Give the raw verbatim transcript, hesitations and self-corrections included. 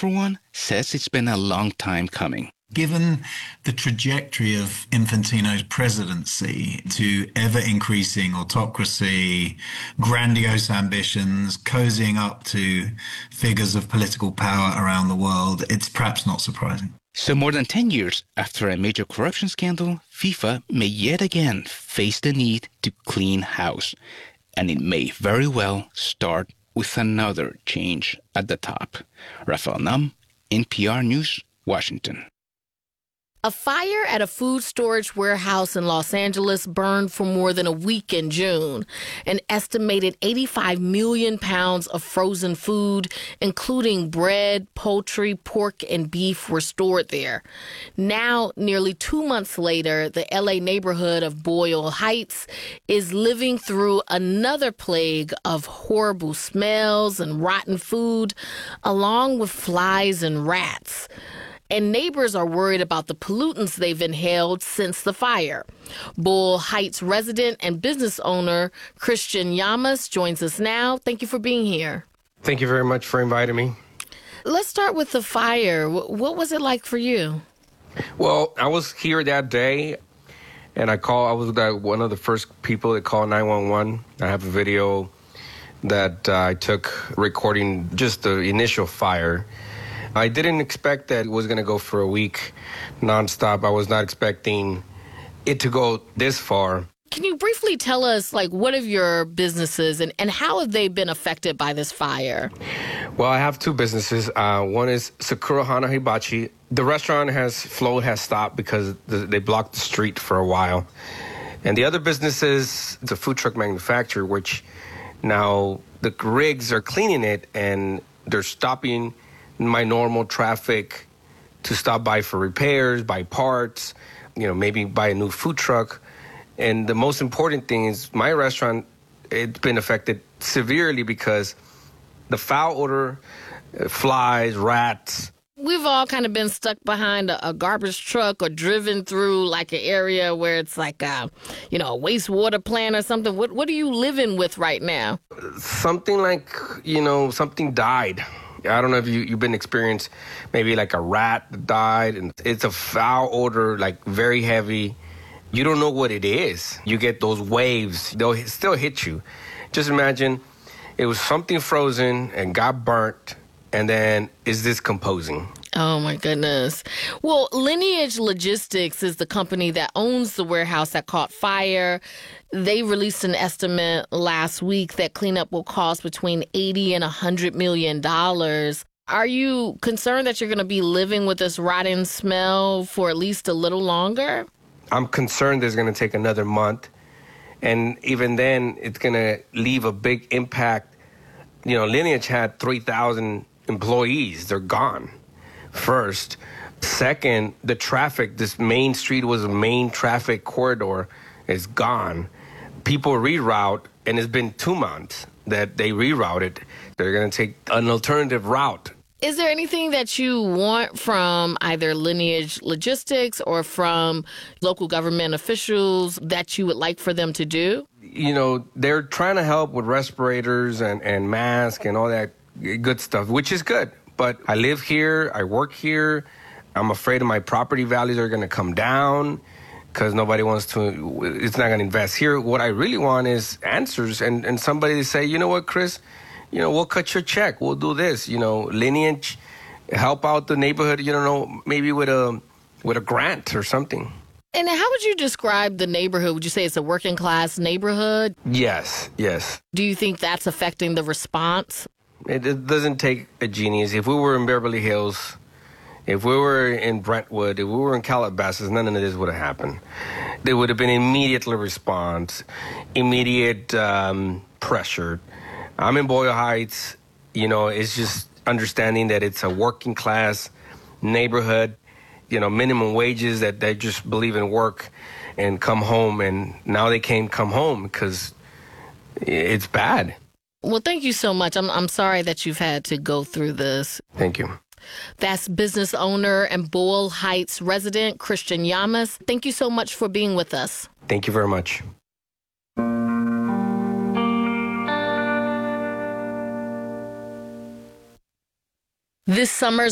for one, says it's been a long time coming. Given the trajectory of Infantino's presidency to ever-increasing autocracy, grandiose ambitions, cozying up to figures of political power around the world, it's perhaps not surprising. So more than ten years after a major corruption scandal, FIFA may yet again face the need to clean house. And it may very well start with another change at the top. Rafael Nam, N P R News, Washington. A fire at a food storage warehouse in Los Angeles burned for more than a week in June. An estimated eighty-five million pounds of frozen food, including bread, poultry, pork, and beef, were stored there. Now, nearly two months later, the L A neighborhood of Boyle Heights is living through another plague of horrible smells and rotten food, along with flies and rats. And neighbors are worried about the pollutants they've inhaled since the fire. Boyle Heights resident and business owner Christian Llamas joins us now. Thank you for being here. Thank you very much for inviting me. Let's start with the fire. What was it like for you? Well, I was here that day, and I call. I was one of the first people that called nine one one. I have a video that uh, I took recording just the initial fire. I didn't expect that it was going to go for a week nonstop. I was not expecting it to go this far. Can you briefly tell us, like, what of your businesses and, and how have they been affected by this fire? Well, I have two businesses. Uh, one is Sakura Hana Hibachi. The restaurant has, flow has stopped because the, they blocked the street for a while. And the other business is the food truck manufacturer, which now the rigs are cleaning it and they're stopping my normal traffic to stop by for repairs, buy parts, you know, maybe buy a new food truck. And the most important thing is my restaurant, it's been affected severely because the foul odor, flies, rats. We've all kind of been stuck behind a, a garbage truck or driven through like an area where it's like a, you know, a wastewater plant or something. What, what are you living with right now? Something like, you know, something died. I don't know if you, you've been experienced maybe like a rat that died, and it's a foul odor, like very heavy. You don't know what it is. You get those waves. They'll still hit you. Just imagine it was something frozen and got burnt and then is decomposing. Oh, my goodness. Well, Lineage Logistics is the company that owns the warehouse that caught fire. They released an estimate last week that cleanup will cost between eighty and one hundred million dollars. Are you concerned that you're going to be living with this rotten smell for at least a little longer? I'm concerned it's going to take another month. And even then, it's going to leave a big impact. You know, Lineage had three thousand employees. They're gone. First. Second, the traffic, this main street was a main traffic corridor, is gone. People reroute, and it's been two months that they rerouted. They're going to take an alternative route. Is there anything that you want from either Lineage Logistics or from local government officials that you would like for them to do? You know, they're trying to help with respirators and, and masks and all that good stuff, which is good. But I live here, I work here. I'm afraid of my property values are going to come down because nobody wants to, it's not going to invest here. What I really want is answers and, and somebody to say, you know what, Chris, you know, we'll cut your check. We'll do this, you know, Lineage, help out the neighborhood, you know, maybe with a with a grant or something. And how would you describe the neighborhood? Would you say it's a working class neighborhood? Yes, yes. Do you think that's affecting the response? It, it doesn't take a genius. If we were in Beverly Hills, if we were in Brentwood, if we were in Calabasas, none of this would have happened. There would have been immediate response, immediate um, pressure. I'm in Boyle Heights. You know, it's just understanding that it's a working class neighborhood, you know, minimum wages, that they just believe in work and come home. And now they can't come home because it's bad. Well, thank you so much. I'm I'm sorry that you've had to go through this. Thank you. That's business owner and Boyle Heights resident Christian Llamas. Thank you so much for being with us. Thank you very much. This summer's